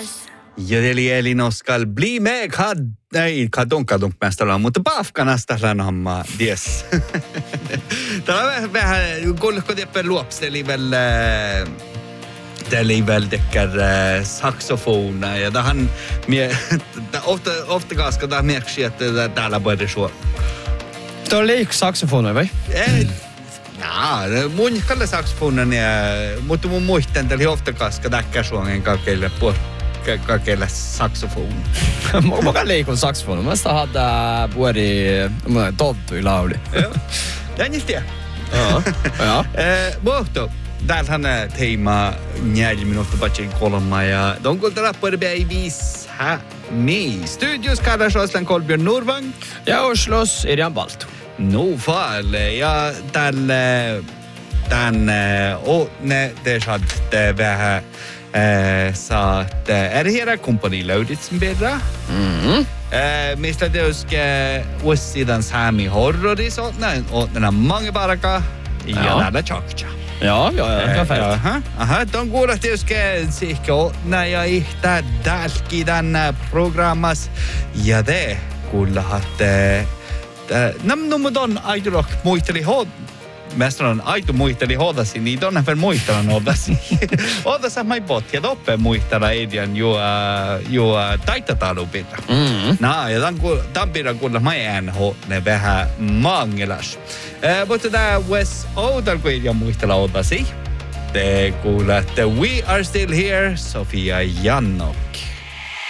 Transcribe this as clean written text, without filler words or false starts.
Ja Elino skal bli med kadunk mästä mutta Bafkanasta lanhamma dies. Täällä on vähän kolko tippä luopsteli väl tekkär saxofona ja tähän ofta kaskata merkki että täällä börjar så. Tuo oli yksi saxofoni vai? Mun kalle saxofonen ja mutta mun muistan tällä ofta kaskata äkkäsuongen kaikille saxofon. Mä leikun saxofon. Mä sitä hade både toltu i lauli. Joo. Den just det. Ja. Mohto. Täällähän teema 4 minuuttia patsin kolma ja donkolta rappare babies niin. Studios kallas Aslan Kolbjörn Norvang. Ja Oslos Irian Baltu. No fall. Ja tän ne det vähän saat erhiera kompani löyditsen bedra. Mistä teuske ussidan saami horroris åtnena mange baraka ja näillä chakcha. Ja, perfekt. Aha, ton kuulla teuske sihke åtna ja ihtä dälki tänne programmas ja te kuullahat namnumudon aidurok muisteli Mästran aitu muisteli hodasi, niin tonne vielä muistelan hodasi. Hodassa mai potja toppe muistella Edian juo taitatalu pidä. Ja tämän pidä kuulla mai ne vähän mangelas. Mutta tää Wes Oudal kun Edian muistella hodasi. Te kuulette We Are Still Here, Sofia Jannok.